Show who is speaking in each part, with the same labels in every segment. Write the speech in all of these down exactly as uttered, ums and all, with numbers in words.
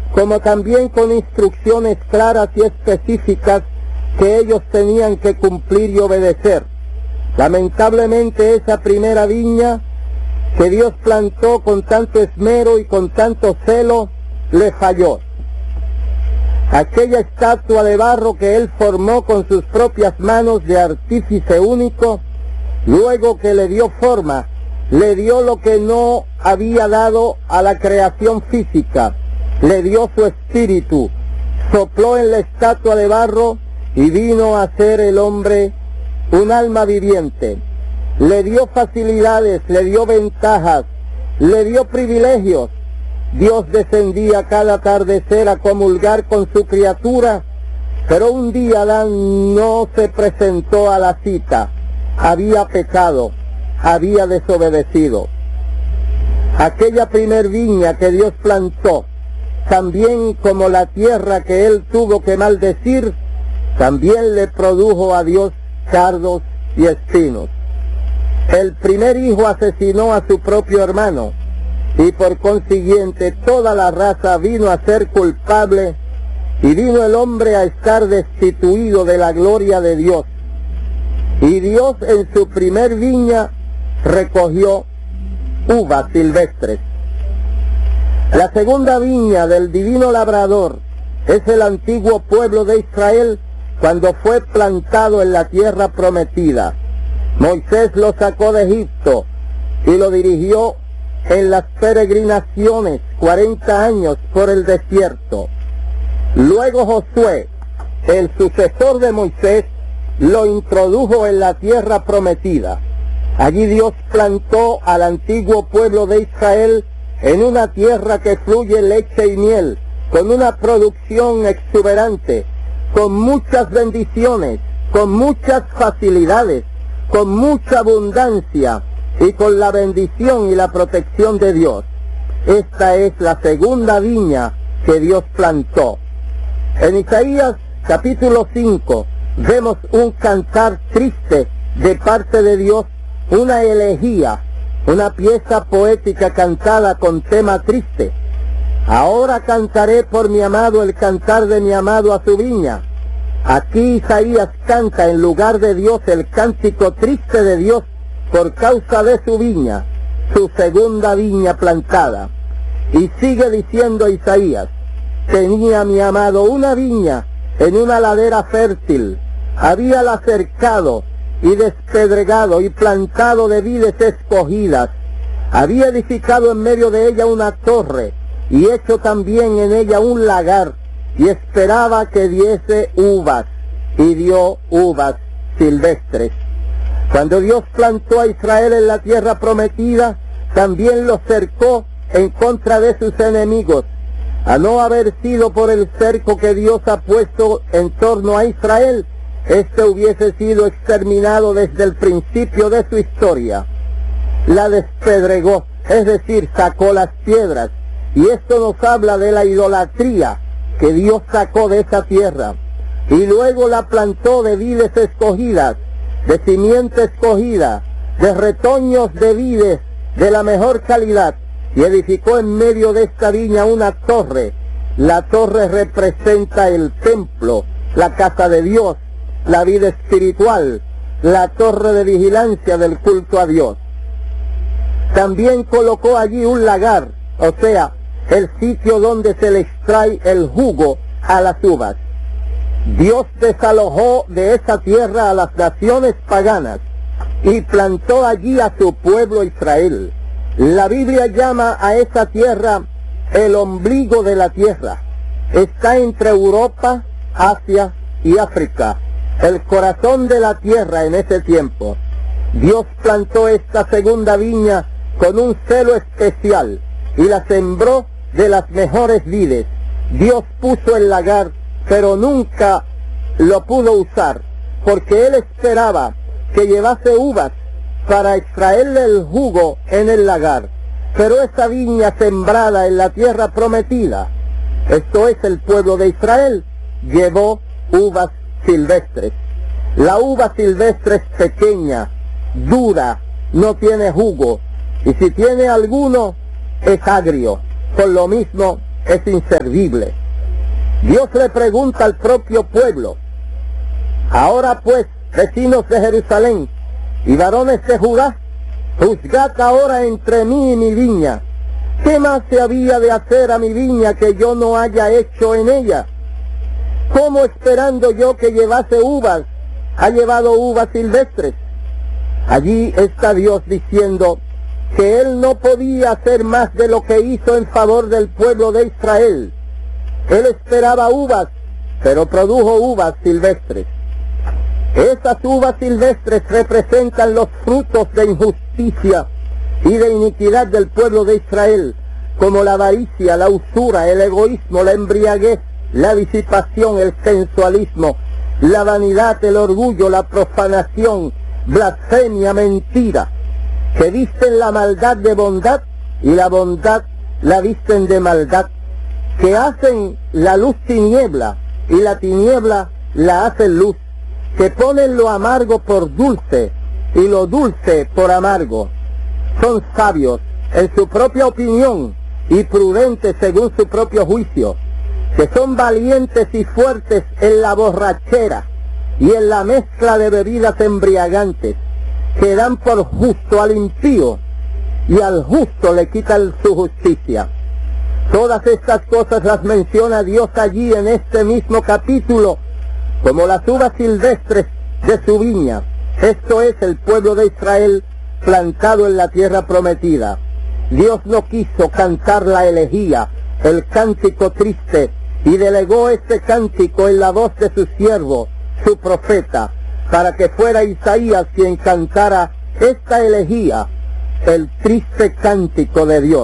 Speaker 1: como también con instrucciones claras y específicas que ellos tenían que cumplir y obedecer. Lamentablemente esa primera viña que Dios plantó con tanto esmero y con tanto celo, le falló. Aquella estatua de barro que él formó con sus propias manos de artífice único, luego que le dio forma, le dio lo que no había dado a la creación física, le dio su espíritu, sopló en la estatua de barro y vino a ser el hombre un alma viviente. Le dio facilidades, le dio ventajas, le dio privilegios. Dios descendía cada atardecer a comulgar con su criatura, pero un día Adán no se presentó a la cita, había pecado, había desobedecido. Aquella primer viña que Dios plantó, también como la tierra que él tuvo que maldecir, también le produjo a Dios cardos y espinos. El primer hijo asesinó a su propio hermano, y por consiguiente toda la raza vino a ser culpable, y vino el hombre a estar destituido de la gloria de Dios. Y Dios en su primer viña recogió uvas silvestres. La segunda viña del divino labrador es el antiguo pueblo de Israel cuando fue plantado en la tierra prometida. Moisés lo sacó de Egipto y lo dirigió en las peregrinaciones cuarenta años por el desierto. Luego Josué, el sucesor de Moisés, lo introdujo en la tierra prometida. Allí Dios plantó al antiguo pueblo de Israel en una tierra que fluye leche y miel, con una producción exuberante, con muchas bendiciones, con muchas facilidades, con mucha abundancia y con la bendición y la protección de Dios. Esta es la segunda viña que Dios plantó. En Isaías capítulo cinco vemos un cantar triste de parte de Dios, una elegía, una pieza poética cantada con tema triste. Ahora cantaré por mi amado el cantar de mi amado a su viña. Aquí Isaías canta en lugar de Dios el cántico triste de Dios por causa de su viña, su segunda viña plantada. Y sigue diciendo Isaías: tenía mi amado una viña en una ladera fértil, habíala cercado y despedregado y plantado de vides escogidas, había edificado en medio de ella una torre y hecho también en ella un lagar, y esperaba que diese uvas, y dio uvas silvestres. Cuando Dios plantó a Israel en la tierra prometida, también lo cercó en contra de sus enemigos. A no haber sido por el cerco que Dios ha puesto en torno a Israel, este hubiese sido exterminado desde el principio de su historia. La despedregó, es decir, sacó las piedras, y esto nos habla de la idolatría que Dios sacó de esa tierra, y luego la plantó de vides escogidas, de simiente escogida, de retoños de vides de la mejor calidad, y edificó en medio de esta viña una torre. La torre representa el templo, la casa de Dios, la vida espiritual, la torre de vigilancia del culto a Dios. También colocó allí un lagar, o sea, el sitio donde se le extrae el jugo a las uvas. Dios desalojó de esa tierra a las naciones paganas y plantó allí a su pueblo Israel. La Biblia llama a esa tierra el ombligo de la tierra. Está entre Europa, Asia y África, el corazón de la tierra en ese tiempo. Dios plantó esta segunda viña con un celo especial y la sembró de las mejores vides. Dios puso el lagar, pero nunca lo pudo usar, porque Él esperaba que llevase uvas para extraerle el jugo en el lagar. Pero esa viña sembrada en la tierra prometida, esto es el pueblo de Israel, llevó uvas silvestres. La uva silvestre es pequeña, dura, no tiene jugo, y si tiene alguno, es agrio. Por lo mismo, es inservible. Dios le pregunta al propio pueblo: ahora pues, vecinos de Jerusalén y varones de Judá, juzgad ahora entre mí y mi viña. ¿Qué más se había de hacer a mi viña que yo no haya hecho en ella? ¿Cómo, esperando yo que llevase uvas, ha llevado uvas silvestres? Allí está Dios diciendo que Él no podía hacer más de lo que hizo en favor del pueblo de Israel. Él esperaba uvas, pero produjo uvas silvestres. Esas uvas silvestres representan los frutos de injusticia y de iniquidad del pueblo de Israel, como la avaricia, la usura, el egoísmo, la embriaguez, la disipación, el sensualismo, la vanidad, el orgullo, la profanación, blasfemia, mentira, que visten la maldad de bondad y la bondad la visten de maldad, que hacen la luz tiniebla y la tiniebla la hacen luz, que ponen lo amargo por dulce y lo dulce por amargo. Son sabios en su propia opinión y prudentes según su propio juicio, que son valientes y fuertes en la borrachera y en la mezcla de bebidas embriagantes, que dan por justo al impío y al justo le quitan su justicia. Todas estas cosas las menciona Dios allí en este mismo capítulo como las uvas silvestres de su viña. Esto es el pueblo de Israel plantado en la tierra prometida. Dios no quiso cantar la elegía, el cántico triste, y delegó este cántico en la voz de su siervo, su profeta, para que fuera Isaías quien cantara esta elegía, el triste cántico de Dios.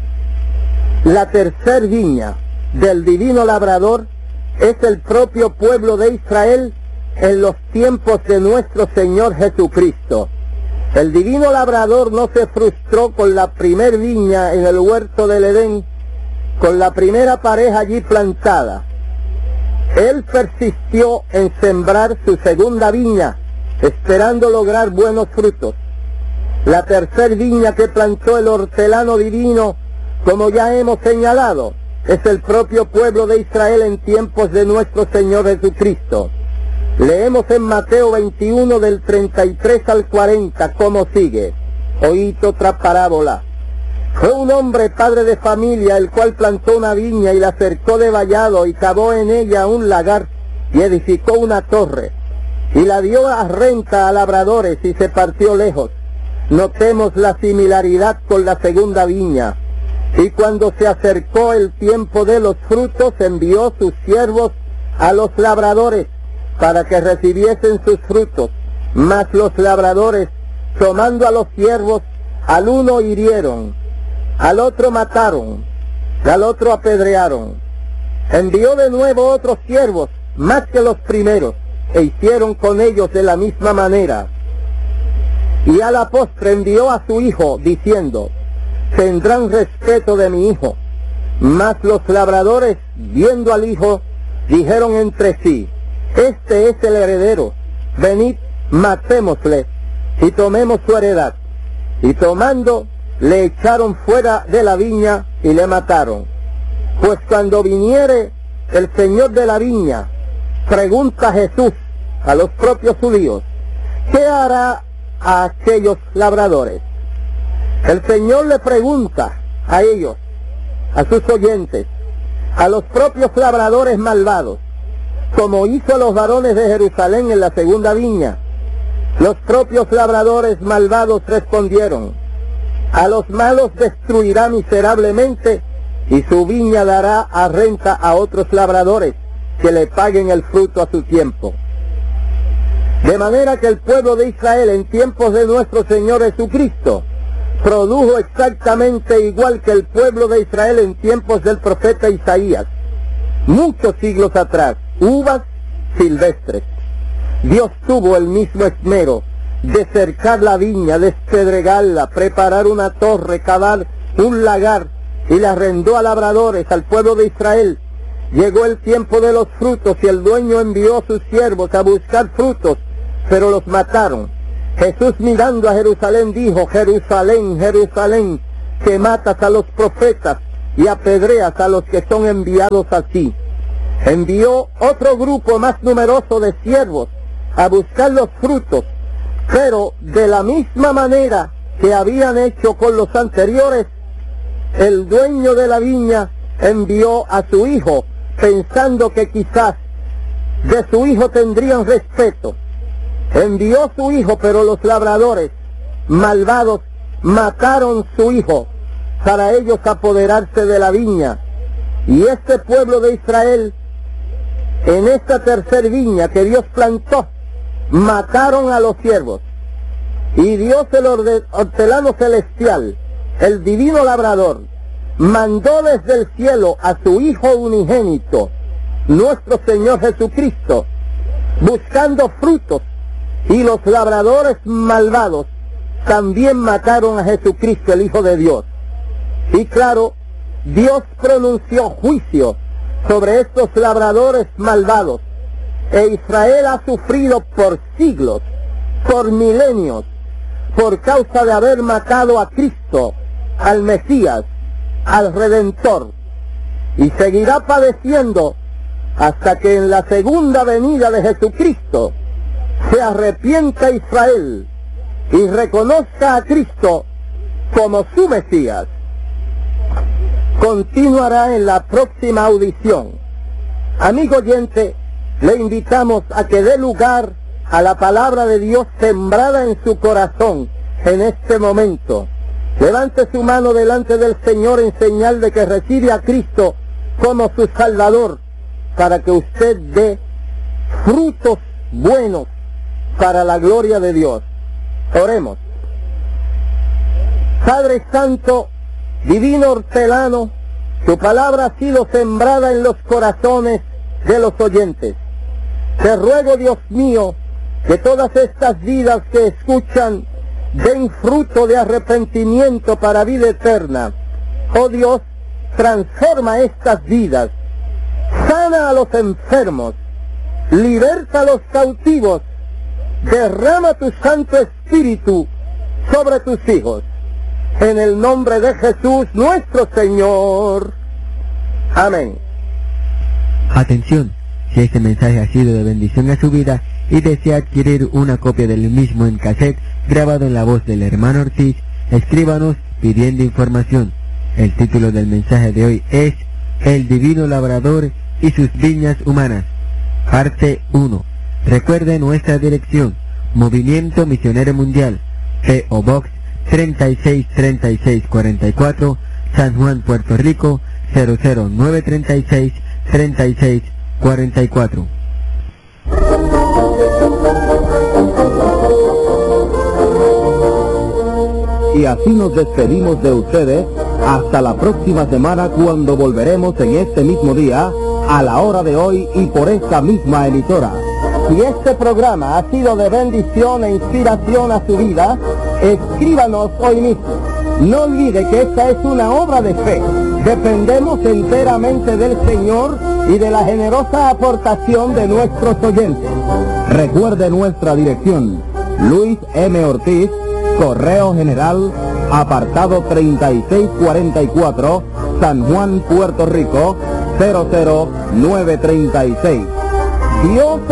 Speaker 1: La tercer viña del divino labrador es el propio pueblo de Israel en los tiempos de nuestro Señor Jesucristo. El divino labrador no se frustró con la primer viña en el huerto del Edén, con la primera pareja allí plantada. Él persistió en sembrar su segunda viña, esperando lograr buenos frutos. La tercer viña que plantó el hortelano divino, como ya hemos señalado, es el propio pueblo de Israel en tiempos de nuestro Señor Jesucristo. Leemos en Mateo veintiuno del treinta y tres al cuarenta como sigue. Oíd otra parábola. Fue un hombre padre de familia, el cual plantó una viña y la cercó de vallado y cavó en ella un lagar y edificó una torre y la dio a renta a labradores y se partió lejos. Notemos la similaridad con la segunda viña. Y cuando se acercó el tiempo de los frutos, envió sus siervos a los labradores para que recibiesen sus frutos. Mas los labradores, tomando a los siervos, al uno hirieron, al otro mataron, al otro apedrearon. Envió de nuevo otros siervos, más que los primeros, e hicieron con ellos de la misma manera. Y a la postre envió a su hijo, diciendo: tendrán respeto de mi hijo. Mas los labradores, viendo al hijo, dijeron entre sí: este es el heredero, venid, matémosle y tomemos su heredad. Y tomando, le echaron fuera de la viña y le mataron. Pues cuando viniere el Señor de la viña, pregunta Jesús a los propios judíos: ¿qué hará a aquellos labradores? El Señor le pregunta a ellos, a sus oyentes, a los propios labradores malvados, como hizo a los varones de Jerusalén en la segunda viña. Los propios labradores malvados respondieron: a los malos destruirá miserablemente y su viña dará a renta a otros labradores que le paguen el fruto a su tiempo. De manera que el pueblo de Israel en tiempos de nuestro Señor Jesucristo produjo exactamente igual que el pueblo de Israel en tiempos del profeta Isaías, muchos siglos atrás, uvas silvestres. Dios tuvo el mismo esmero de cercar la viña, despedregarla, preparar una torre, cavar un lagar, y la arrendó a labradores, al pueblo de Israel. Llegó el tiempo de los frutos y el dueño envió a sus siervos a buscar frutos, pero los mataron. Jesús, mirando a Jerusalén, dijo: Jerusalén, Jerusalén, que matas a los profetas y apedreas a los que son enviados así. Envió otro grupo más numeroso de siervos a buscar los frutos, pero de la misma manera que habían hecho con los anteriores, el dueño de la viña envió a su hijo, pensando que quizás de su hijo tendrían respeto. Envió su hijo, pero los labradores malvados mataron su hijo para ellos apoderarse de la viña. Y este pueblo de Israel, en esta tercer viña que Dios plantó, mataron a los siervos. Y Dios, el orde- hortelano celestial, el divino labrador, mandó desde el cielo a su Hijo unigénito, nuestro Señor Jesucristo, buscando frutos, y los labradores malvados también mataron a Jesucristo, el Hijo de Dios. Y claro, Dios pronunció juicio sobre estos labradores malvados, e Israel ha sufrido por siglos, por milenios, por causa de haber matado a Cristo, al Mesías, al Redentor, y seguirá padeciendo hasta que en la segunda venida de Jesucristo se arrepienta Israel y reconozca a Cristo como su Mesías. Continuará en la próxima audición. Amigo oyente, le invitamos a que dé lugar a la palabra de Dios sembrada en su corazón en este momento. Levante su mano delante del Señor en señal de que recibe a Cristo como su Salvador, para que usted dé frutos buenos para la gloria de Dios. Oremos. Padre Santo, Divino Hortelano, tu palabra ha sido sembrada en los corazones de los oyentes. Te ruego, Dios mío, que todas estas vidas que escuchan den fruto de arrepentimiento para vida eterna. Oh Dios, transforma estas vidas, sana a los enfermos, liberta a los cautivos, derrama tu Santo Espíritu sobre tus hijos. En el nombre de Jesús nuestro Señor. Amén.
Speaker 2: Atención, si este mensaje ha sido de bendición a su vida y desea adquirir una copia del mismo en cassette grabado en la voz del hermano Ortiz, escríbanos pidiendo información. El título del mensaje de hoy es El Divino Labrador y sus Viñas Humanas, parte uno. Recuerde nuestra dirección: Movimiento Misionero Mundial, P O Box treinta y seis treinta y seis cuarenta y cuatro, San Juan, Puerto Rico cero cero nueve treinta y seis treinta y seis cuarenta y cuatro.
Speaker 1: Y así nos despedimos de ustedes hasta la próxima semana, cuando volveremos en este mismo día, a la hora de hoy y por esta misma emisora. Si este programa ha sido de bendición e inspiración a su vida, escríbanos hoy mismo. No olvide que esta es una obra de fe. Dependemos enteramente del Señor y de la generosa aportación de nuestros oyentes. Recuerde nuestra dirección: Luis M. Ortiz, Correo General, apartado treinta y seis cuarenta y cuatro, San Juan, Puerto Rico cero cero nueve treinta y seis. Dios